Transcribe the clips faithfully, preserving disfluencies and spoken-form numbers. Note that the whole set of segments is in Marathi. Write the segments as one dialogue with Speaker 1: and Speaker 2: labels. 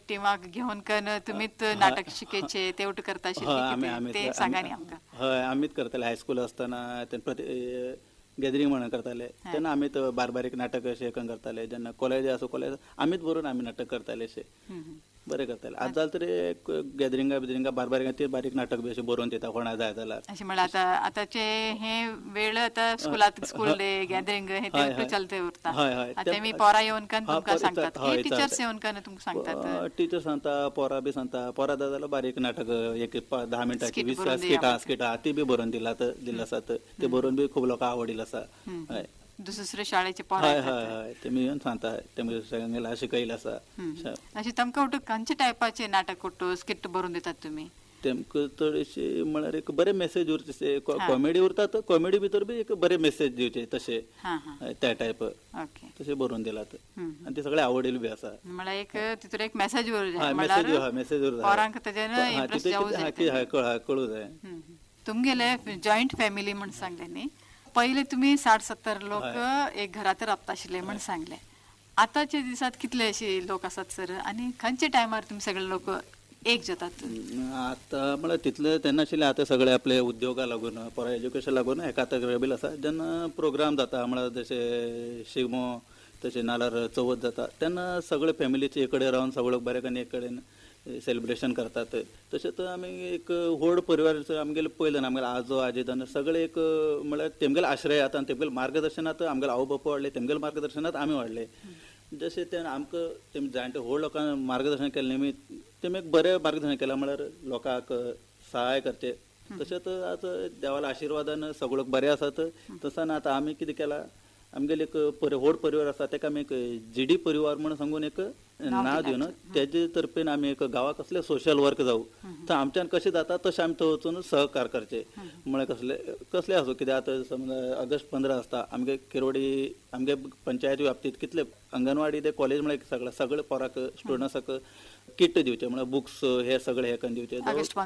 Speaker 1: टिमाक घेऊन कन तुम्हीच नाटक शिकायचे तेवढं करता आशिल्ले ते सांगा न्ही आमकां.
Speaker 2: हय आमीच करताले हायस्कूल आसतना गॅदरींग म्हणून करताले तेन्ना आमीच बारीक बारीक नाटक अशें करताले. जेन्ना कॉलेज आसूं कॉलेज आमीच बरोवन आमी नाटक करताले अशें बरें करताले. आतां जाल्यार तरी गॅदरिंगा बिदरिंगा बारीक बारीक ती बारीक नाटक बी अशें बरोवन दिता कोणा जाय जाल्यार.
Speaker 1: अशें म्हळ्यार आतां आतांचे हे वेळ आतां स्कुलांत स्कूल डे गॅदरिंग हे तेवढं चलते उरता. आतां तेमी पोरां येवन कन तुमकां सांगतात की टिचर्स येवन कन तुमकां सांगतात.
Speaker 2: टिचर्स सांगता पोरां बी सांगता. पोरां जाय जाल्यार बारीक नाटक एक धा मिनटाची वीस स्किटां स्किटां ती बी बरोवन दिलात दिल्ले आसात. ते बरोवन बी खूब लोकांक आवडिल्ले आसा. हय
Speaker 1: दुसरे शाळेचे पोरां
Speaker 2: हय हय हय तेमी येवन सांगता तेमी सगळ्यांक शिकयलें आसा.
Speaker 1: अशें तांकां उठ खंयच्या टायपाचे नाटक उठ स्किट बरोवन दितात तुमी?
Speaker 2: तेमकां चडशे म्हळ्यार एक बरें मेसेज उरता. कॉमेडी उरतात कॉमेडी भितर बी एक बरें मेसेज दिवचे तशें त्या टायप तशें बरोवन दिलात आनी ते सगळे आवडिल्ले बी आसा.
Speaker 1: म्हळ्यार एक तितूर एक मेसेज उरता
Speaker 2: मेसेज उरता
Speaker 1: पोरांक तेजेन इंप्रेस जावूं जाय
Speaker 2: कळूं जाय.
Speaker 1: तुमगेले जॉयंट फॅमिली म्हण सांगले न्ही. पहिले तुम्ही साठ सत्तर लोक एक घरात राबता आशिल्ले म्हण सांगले. आतांच्या दिसात कितले अशे लोक आसात सर आनी खंयच्या टायमार तुमी सगळे लोक एक जातात?
Speaker 2: आतां म्हळ्यार तितले तेन्ना आशिल्ले. आतां सगळे आपले उद्योगा लागून पोरा एज्युकेशन लागून एका रेबेल आसा. जेन्ना प्रोग्राम जाता म्हळ्यार जशे शिगमो तशें नाल्यार चवथ जाता तेन्ना सगळे फॅमिलीचे एक कडेन रावन सगळे बरे करून एक कडेन सेलिब्रेशन करतात. तशेंच आमी एक व्हड परिवार आमगेले पयले आमगेले आजो आजी सगळे एक म्हळ्यार तेमगेले आश्रयात आनी तेमगेले मार्गदर्शनांत आमगेले आवय बापूय वाडले तेमगेले मार्गदर्शनांत आमी वाडले. जशें ते आमकां तेमी जाणटे व्हड लोकांक मार्गदर्शन केलें नेहमी तेमी एक बरें मार्गदर्शन केलां म्हळ्यार लोकांक सहाय करचे. तशेंच आतां देवाल्या आशिर्वादान सगळो बरें आसात. तसो आतां आमी कितें केलां आमगेले एक व्हड परिवार आसा ताका आमी एक जी डी परिवार म्हणून सांगून एक नांव दिवन तेजे तर्फेन आमी एक गांवांत कसले सोशल वर्क जावं तर आमच्यान कशें जाता तशें आमी थंय वचून सहकार करचे. म्हळ्यार कसले कसले आसूं कित्याक आतां समज ऑगस्ट पंदरा आसता आमगे किरोडी आमगे पंचायती व्याप्तीत कितले अंगणवाडी ते कॉलेज म्हळ्यार सगळे सगळे पोराक स्टुडंट्साक किट दिवचे म्हळ्यार बुक्स हे सगळे हे करून दिवचे. ऑगस्ट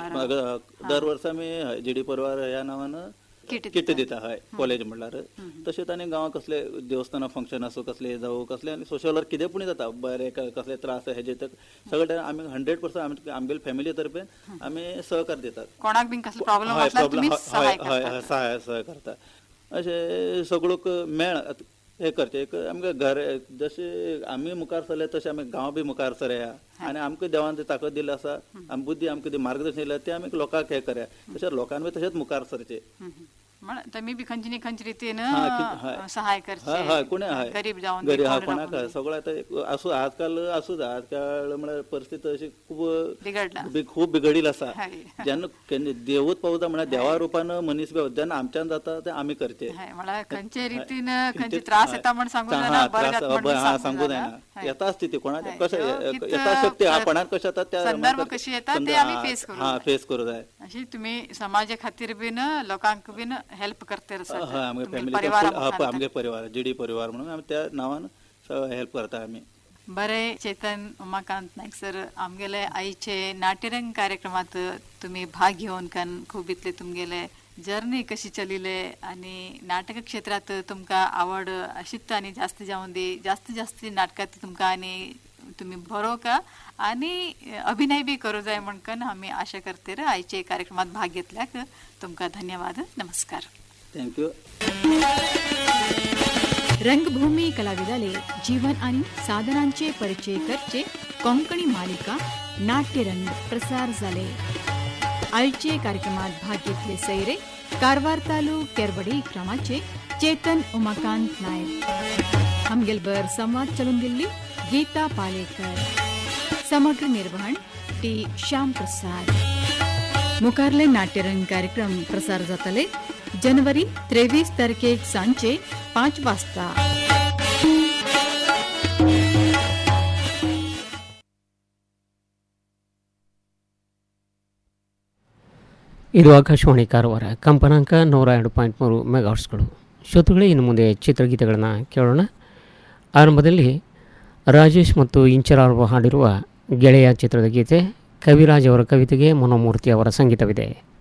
Speaker 2: दर वर्सा आमी जी डी परिवार ह्या नांवान किट दिता. हय कॉलेज म्हणल्यार तशेंच आनी गांवांत कसले देवस्थाना फंक्शन आसूं कसले जावं कसले आनी सोशल वर्क कितें पूण जाता बरें कसले त्रास हेजे सगळे आमी हंड्रेड पर्संट आमी आमगेले फॅमिली तर्फेन आमी सहकार दितात.
Speaker 1: कोणाक बीन कसलो प्रॉब्लेम आसल्यार तुमी
Speaker 2: सहाय सहाय सहाय करता. अशें सगळोक मेळ हे करचे एक आमगे घर जशें आमी मुखार सरले तशें आमी गांव बी मुखार सरया आनी आमकां देवान ती ताकद दिली आसा आमी बुद्धी आमकां मार्गदर्शन दिलें तें आमी लोकांक हे करया. तशें लोकांनी बी तशेंच मुखार सरचे.
Speaker 1: म्हळ्यार तुमी बी खंयचे न्ही खंयचे रितीन सहाय करचे.
Speaker 2: हय कोणी हय
Speaker 1: गरीब जावन
Speaker 2: गरीब हा कोणाक सगळें आतां आसूं आजकाल आसूं आजकाल म्हळ्यार परिस्थिती अशी खूब खूब बिगडील आसा. जेन्ना देवूच पावता म्हळ्यार देवा रुपान मनीस बी जेन्ना आमच्यान जाता तें आमी करचे.
Speaker 1: म्हळ्यार खंयचे रितीन खंयचे त्रास येता म्हण सांगूं
Speaker 2: हा सांगूं जायना. येताच ती कोणाक कशें यथाशक्ती आपणाक कशें जाता त्या
Speaker 1: संदर्भ कशी येता ते आमी फेस करूं
Speaker 2: हा फेस करूं जाय.
Speaker 1: अशी तुमी समाजा खातीर बीन लोकांक बीन हेल्प करते आसात.
Speaker 2: हय आमगे फॅमिली आमगे परिवार जी डी परिवार म्हणून आमी त्या नांवान हेल्प करता आमी.
Speaker 1: बरें चेतन उमाकांत नायक सर आमगेले आईचे नाट्यरंग कार्यक्रमात तुम्ही भाग घेवन कान खूब इतले तुमगेले जर्नी कशी चलिले आनी नाटक क्षेत्रात तुमकां आवड अशीच आनी जास्त जावन दी जास्त जास्त नाटकात तुमकां आनी तुम्ही बरो का आणि अभिनय बी करू जाय म्हणून आम्ही आशा करते. आयचे कार्यक्रमात भाग घेतल्याक तुमकां धन्यवाद. नमस्कार.
Speaker 2: थँक्यू.
Speaker 1: रंगभूमी कलाविदाले जीवन आणि साधनांचे परिचय करचे कोंकणी मालिका नाट्यरंग प्रसार जाले. आयचे कार्यक्रमात भाग घेतले सैरे कारवार तालुक केरवडी क्रमाचे चेतन उमाकांत नायक. आमगेलबर संवाद चलून दिल्ली गीता पालेकर. समग्र निर्वहण टी श्याम प्रसाद. मुखारले नाट्यरंग कार्यक्रम प्रसार जातले जनवरी तेवीस तारखेक सांचे पाच वाजता.
Speaker 3: ಇದು ಆಕಾಶವಾಣಿ ಕಾರವಾರ ಕಂಪನಾಂಕ ನೂರ ಎರಡು ಪಾಯಿಂಟ್ ಮೂರು ಮೆಗಾಟ್ಸ್ಗಳು. ಶ್ರೋತೃಗಳೇ, ಇನ್ನು ಮುಂದೆ ಚಿತ್ರಗೀತೆಗಳನ್ನು ಕೇಳೋಣ. ಆರಂಭದಲ್ಲಿ ರಾಜೇಶ್ ಮತ್ತು ಇಂಚರ ಅವರು ಹಾಡಿರುವ ಗೆಳೆಯ ಚಿತ್ರದ ಗೀತೆ. ಕವಿರಾಜ್ ಅವರ ಕವಿತೆಗೆ ಮನೋಮೂರ್ತಿ ಅವರ ಸಂಗೀತವಿದೆ.